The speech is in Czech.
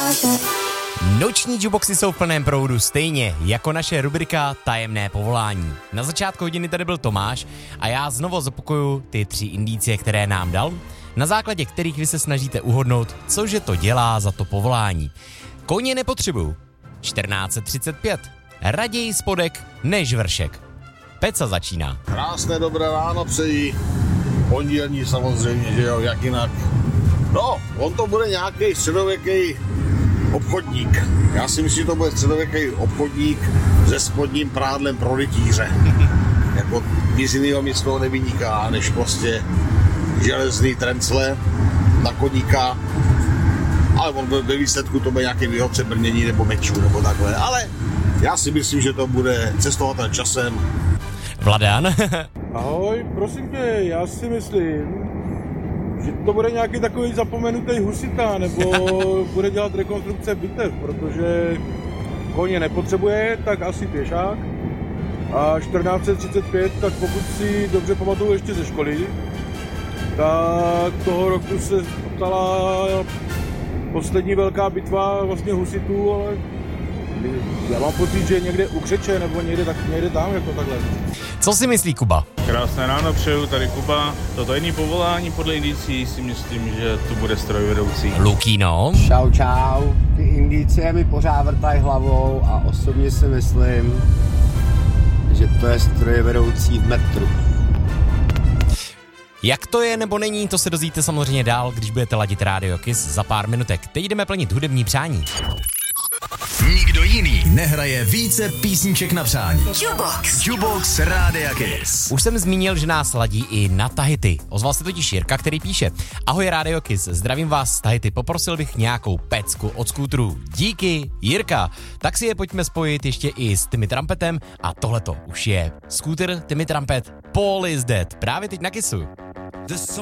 Noční jukeboxy jsou v plném proudu stejně jako naše rubrika Tajemné povolání. Na začátku hodiny tady byl Tomáš a já znovu zopakuju ty 3 indicie, které nám dal, na základě kterých vy se snažíte uhodnout, cože to dělá za to povolání. Koně nepotřebuju. 1435. Raději spodek než vršek. Peca začíná. Krásné dobré ráno přeji. Pondělní samozřejmě, že jo, jak jinak. No, on to bude nějaký středověký obchodník. Já si myslím, že to bude středověký obchodník se spodním prádlem pro rytíře. Jako nic jinýho mi z toho nevyniká, než prostě železný trencle na koníka. Ale on ve výsledku to bude nějaký výhodce brnění nebo mečů nebo takhle. Ale já si myslím, že to bude cestovatel časem. Vladan. Ahoj, prosím tě, já si myslím, že to bude nějaký takový zapomenutý husita, nebo bude dělat rekonstrukce bitev, protože koně nepotřebuje, tak asi pěšák. A 1435, tak pokud si dobře pamatuju ještě ze školy, tak toho roku se stala poslední velká bitva vlastně husitů, ale já mám pocit, že někde u Křeče nebo někde tam jako takhle. Co si myslí Kuba? Krásné ráno přeju, tady Kuba. Toto jiný povolání podle indicí si myslím, že tu bude strojvedoucí. Lukino. Čau. Ty indicie mi pořád vrtají hlavou a osobně si myslím, že to je strojvedoucí v metru. Jak to je nebo není, to se dozvíte samozřejmě dál, když budete ladit Radio Kiss za pár minutek. Teď jdeme plnit hudební přání. Nikdo jiný nehraje více písniček na přání. Jukebox Rádia Kiss. Už jsem zmínil, že nás ladí i na Tahiti. Ozval se totiž Jirka, který píše: Ahoj Radio Kiss, zdravím vás z Tahiti, poprosil bych nějakou pecku od skútrů. Díky, Jirka. Tak si je pojďme spojit ještě i s Timmy Trumpetem a tohleto už je skútr Timmy Trumpet Paul is Dead. Právě teď na Kissu. The